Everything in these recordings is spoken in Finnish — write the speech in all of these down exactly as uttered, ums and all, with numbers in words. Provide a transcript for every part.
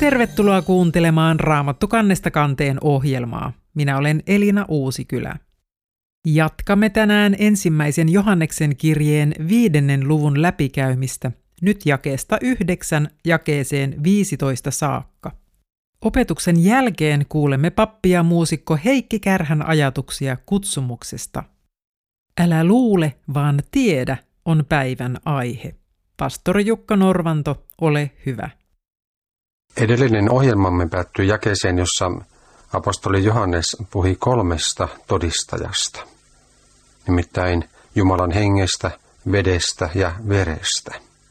Tervetuloa kuuntelemaan Raamattu kannesta kanteen ohjelmaa. Minä olen Elina Uusikylä. Jatkamme tänään ensimmäisen Johanneksen kirjeen viidennen luvun läpikäymistä, nyt jakeesta yhdeksän jakeeseen viisitoista saakka. Opetuksen jälkeen kuulemme pappi ja muusikko Heikki Kärhän ajatuksia kutsumuksesta. Älä luule, vaan tiedä on päivän aihe. Pastori Jukka Norvanto, ole hyvä. Edellinen ohjelmamme päättyi jakeeseen, jossa apostoli Johannes puhui kolmesta todistajasta, nimittäin Jumalan hengestä, vedestä ja verestä.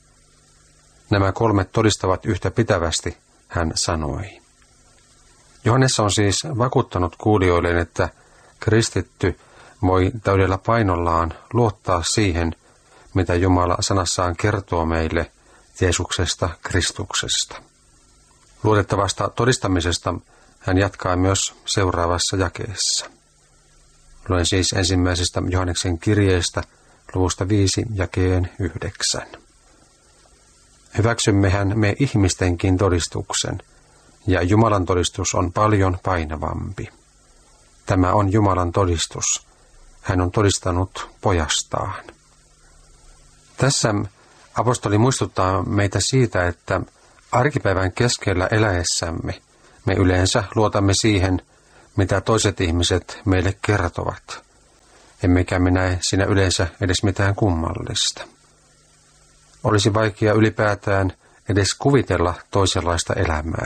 Nämä kolme todistavat yhtä pitävästi, hän sanoi. Johannes on siis vakuuttanut kuulijoilleen, että kristitty voi täydellä painollaan luottaa siihen, mitä Jumala sanassaan kertoo meille Jeesuksesta, Kristuksesta. Luotettavasta todistamisesta hän jatkaa myös seuraavassa jakeessa. Luen siis ensimmäisestä Johanneksen kirjeestä luvusta viisi jakeen yhdeksän. Hyväksymmehän me ihmistenkin todistuksen, ja Jumalan todistus on paljon painavampi. Tämä on Jumalan todistus. Hän on todistanut pojastaan. Tässä apostoli muistuttaa meitä siitä, että arkipäivän keskellä eläessämme me yleensä luotamme siihen, mitä toiset ihmiset meille kertovat, emmekä me näe siinä yleensä edes mitään kummallista. Olisi vaikea ylipäätään edes kuvitella toisenlaista elämää.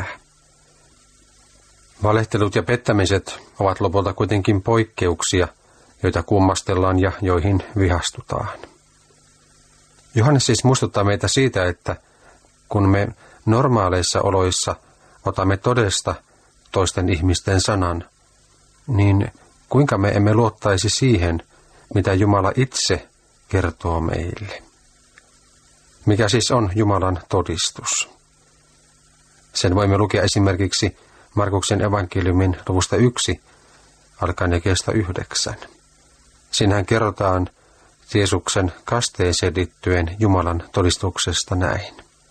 Valehtelut ja pettämiset ovat lopulta kuitenkin poikkeuksia, joita kummastellaan ja joihin vihastutaan. Johannes siis muistuttaa meitä siitä, että kun me normaaleissa oloissa otamme todesta toisten ihmisten sanan, niin kuinka me emme luottaisi siihen, mitä Jumala itse kertoo meille. Mikä siis on Jumalan todistus? Sen voimme lukea esimerkiksi Markuksen evankeliumin luvusta yksi, alkaen jakeesta yhdeksän. Siinähän kerrotaan Jeesuksen kasteeseen liittyen Jumalan todistuksesta näin.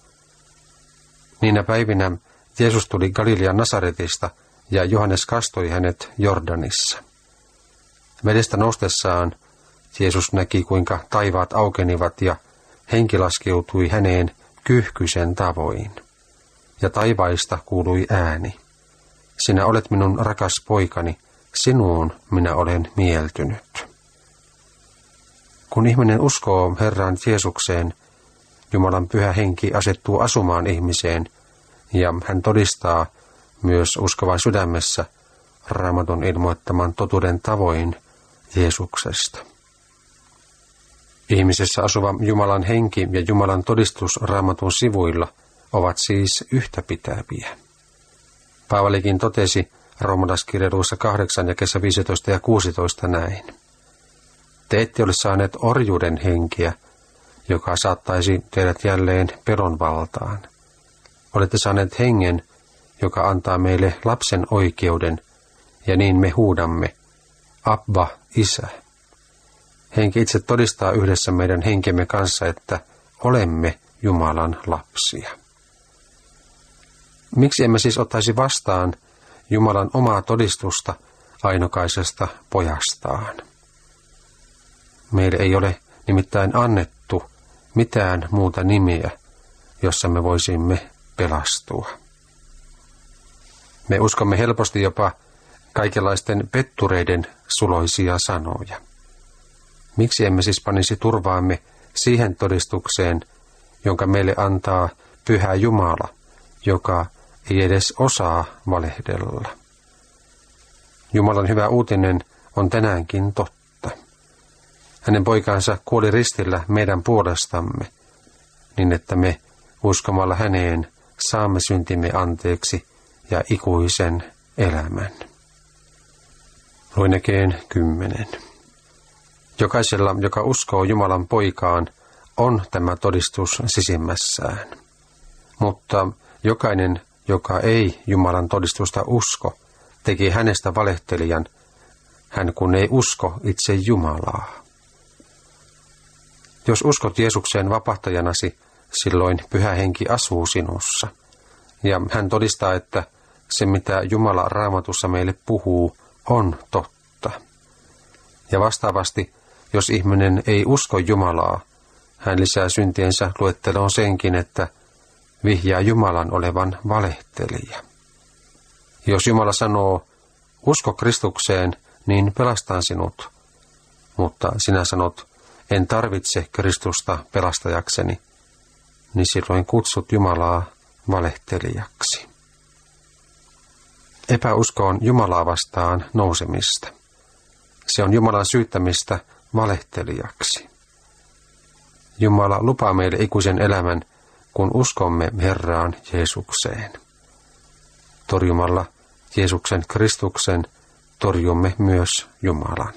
Niinä päivinä Jeesus tuli Galilean Nasaretista ja Johannes kastoi hänet Jordanissa. Vedestä noustessaan Jeesus näki, kuinka taivaat aukenivat ja henki laskeutui häneen kyyhkyisen tavoin. Ja taivaista kuului ääni. Sinä olet minun rakas poikani, sinuun minä olen mieltynyt. Kun ihminen uskoo Herran Jeesukseen, Jumalan pyhä henki asettuu asumaan ihmiseen, ja hän todistaa myös uskovan sydämessä Raamatun ilmoittaman totuuden tavoin Jeesuksesta. Ihmisessä asuva Jumalan henki ja Jumalan todistus Raamatun sivuilla ovat siis yhtäpitäviä. Paavalikin totesi roomalaiskirjeessä kahdeksan jakeessa viisitoista ja kuusitoista näin. Te ette ole saaneet orjuuden henkiä, joka saattaisi teidät jälleen pelon valtaan. Olette saaneet hengen, joka antaa meille lapsen oikeuden, ja niin me huudamme, Abba, Isä. Henki itse todistaa yhdessä meidän henkemme kanssa, että olemme Jumalan lapsia. Miksi emme siis ottaisi vastaan Jumalan omaa todistusta ainokaisesta pojastaan? Meille ei ole nimittäin annettu mitään muuta nimiä, jossa me voisimme pelastua. Me uskomme helposti jopa kaikenlaisten pettureiden suloisia sanoja. Miksi emme siis panisi turvaamme siihen todistukseen, jonka meille antaa Pyhä Jumala, joka ei edes osaa valehdella? Jumalan hyvä uutinen on tänäänkin totta. Hänen poikansa kuoli ristillä meidän puolestamme, niin että me uskomalla häneen saamme syntimme anteeksi ja ikuisen elämän. Luen jakeen kymmenen. Jokaisella, joka uskoo Jumalan poikaan, on tämä todistus sisimmässään. Mutta jokainen, joka ei Jumalan todistusta usko, teki hänestä valehtelijan, hän kun ei usko itse Jumalaa. Jos uskot Jeesukseen vapahtajanasi, silloin Pyhä Henki asuu sinussa, Ja hän todistaa, että se mitä Jumala Raamatussa meille puhuu on totta. Ja vastaavasti, jos ihminen ei usko Jumalaa, hän lisää syntiensä luetteloon senkin, että vihjaa Jumalan olevan valehtelija. Jos Jumala sanoo, usko Kristukseen, niin pelastan sinut. Mutta sinä sanot, en tarvitse Kristusta pelastajakseni, niin silloin kutsut Jumalaa valehtelijaksi. Epäusko on Jumalaa vastaan nousemista. Se on Jumalan syyttämistä valehtelijaksi. Jumala lupaa meille ikuisen elämän, kun uskomme Herraan Jeesukseen. Torjumalla Jeesuksen Kristuksen torjumme myös Jumalan.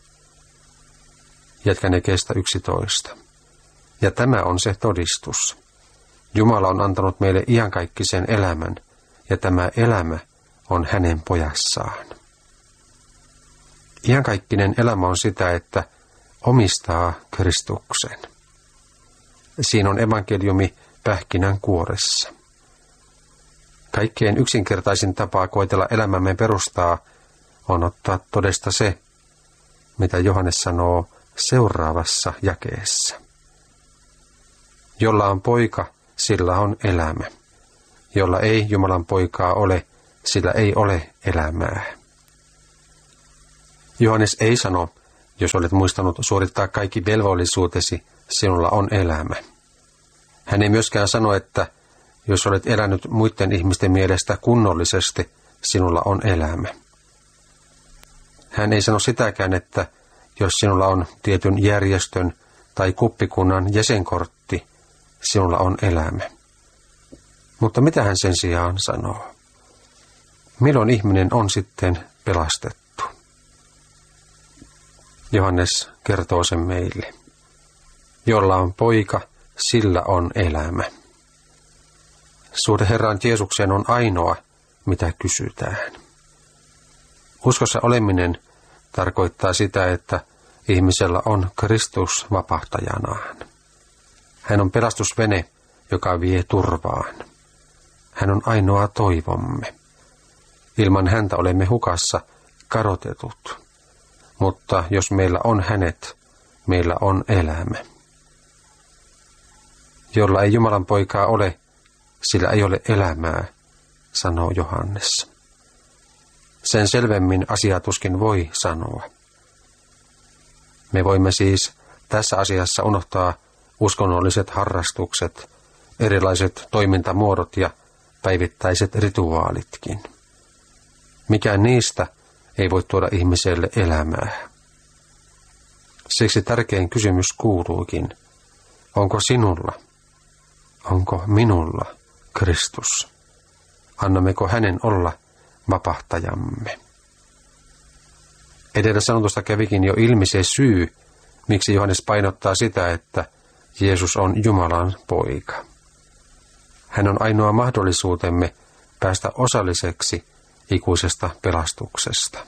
Jatkan ekeestä yksitoista. Ja tämä on se todistus. Jumala on antanut meille iankaikkisen elämän, ja tämä elämä on hänen pojassaan. Iankaikkinen elämä on sitä, että omistaa Kristuksen. Siinä on evankeliumi pähkinän kuoressa. Kaikkein yksinkertaisin tapa koetella elämämme perustaa on ottaa todesta se, mitä Johannes sanoo seuraavassa jakeessa. Jolla on poika, sillä on elämä. Jolla ei Jumalan poikaa ole, sillä ei ole elämää. Johannes ei sano, jos olet muistanut suorittaa kaikki velvollisuutesi, sinulla on elämä. Hän ei myöskään sano, että jos olet elänyt muiden ihmisten mielestä kunnollisesti, sinulla on elämä. Hän ei sano sitäkään, että jos sinulla on tietyn järjestön tai kuppikunnan jäsenkortti, sinulla on elämä. Mutta mitä hän sen sijaan sanoo? Milloin ihminen on sitten pelastettu? Johannes kertoo sen meille. Jolla on poika, sillä on elämä. Suhde Herran Jeesukseen on ainoa, mitä kysytään. Uskossa oleminen tarkoittaa sitä, että ihmisellä on Kristus vapahtajanaan. Hän on pelastusvene, joka vie turvaan. Hän on ainoa toivomme. Ilman häntä olemme hukassa kadotetut. Mutta jos meillä on hänet, meillä on elämä. Jolla ei Jumalan poikaa ole, sillä ei ole elämää, sanoo Johannes. Sen selvemmin asiaa tuskin voi sanoa. Me voimme siis tässä asiassa unohtaa uskonnolliset harrastukset, erilaiset toimintamuodot ja päivittäiset rituaalitkin. Mikään niistä ei voi tuoda ihmiselle elämää. Siksi tärkein kysymys kuuluukin, onko sinulla, onko minulla Kristus? Annammeko hänen olla vapahtajamme? Edellä sanotusta kävikin jo ilmi se syy, miksi Johannes painottaa sitä, että Jeesus on Jumalan poika. Hän on ainoa mahdollisuutemme päästä osalliseksi ikuisesta pelastuksesta.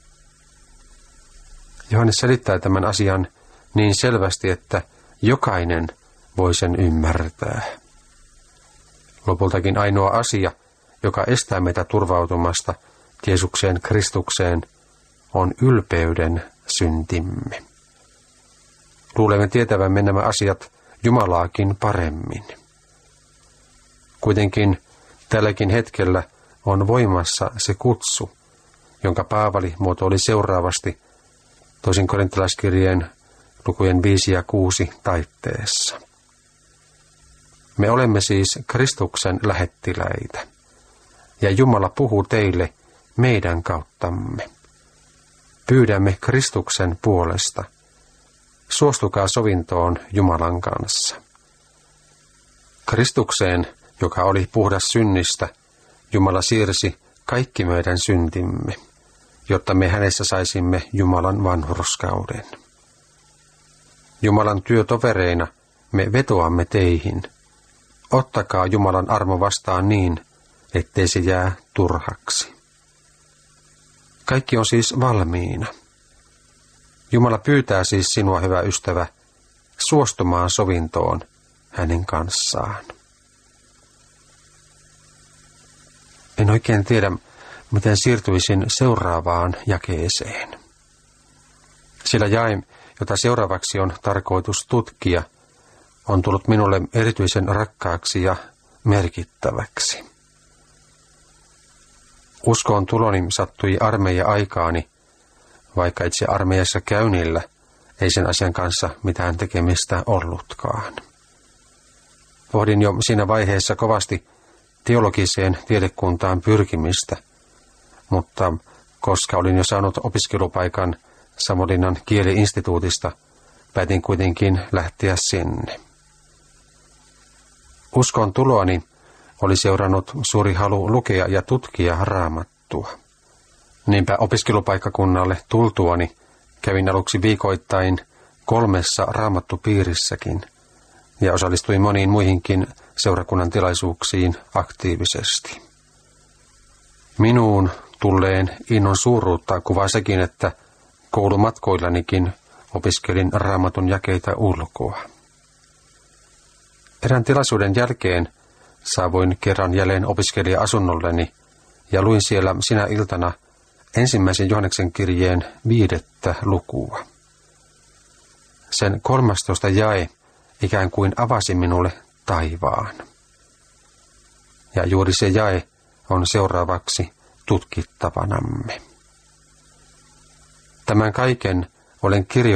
Johannes selittää tämän asian niin selvästi, että jokainen voi sen ymmärtää. Lopultakin ainoa asia, joka estää meitä turvautumasta Jeesukseen Kristukseen, on ylpeyden syntimme. Luulemme tietävämme nämä asiat Jumalaakin paremmin. Kuitenkin tälläkin hetkellä on voimassa se kutsu, jonka Paavali muotoili seuraavasti toisin korintolaiskirjeen lukujen viisi ja kuusi taitteessa. Me olemme siis Kristuksen lähettiläitä, ja Jumala puhuu teille meidän kauttamme. Pyydämme Kristuksen puolesta. Suostukaa sovintoon Jumalan kanssa. Kristukseen, joka oli puhdas synnistä, Jumala siirsi kaikki meidän syntimme, jotta me hänessä saisimme Jumalan vanhurskauden. Jumalan työtovereina me vetoamme teihin. Ottakaa Jumalan armo vastaan niin, ettei se jää turhaksi. Kaikki on siis valmiina. Jumala pyytää siis sinua, hyvä ystävä, suostumaan sovintoon hänen kanssaan. En oikein tiedä, miten siirtyisin seuraavaan jakeeseen. Sillä jae, jota seuraavaksi on tarkoitus tutkia, on tullut minulle erityisen rakkaaksi ja merkittäväksi. Uskoon tuloni sattui armeija-aikaani, vaikka itse armeijassa käynnillä ei sen asian kanssa mitään tekemistä ollutkaan. Pohdin jo siinä vaiheessa kovasti teologiseen tiedekuntaan pyrkimistä, mutta koska olin jo saanut opiskelupaikan Savonlinnan kieli-instituutista, päätin kuitenkin lähteä sinne. Uskon tuloani oli seurannut suuri halu lukea ja tutkia Raamattua. Niinpä opiskelupaikkakunnalle tultuani kävin aluksi viikoittain kolmessa raamattupiirissäkin ja osallistuin moniin muihinkin seurakunnan tilaisuuksiin aktiivisesti. Minuun tulleen innon suuruutta kuvaa sekin, että koulumatkoillanikin opiskelin Raamatun jakeita ulkoa. Erään tilaisuuden jälkeen saavuin kerran jälleen opiskelija-asunnolleni ja luin siellä sinä iltana ensimmäisen Johanneksen kirjeen viidettä lukua. Sen kolmastoista jae ikään kuin avasi minulle taivaan. Ja juuri se jae on seuraavaksi tutkittavanamme. Tämän kaiken olen kirjoittanut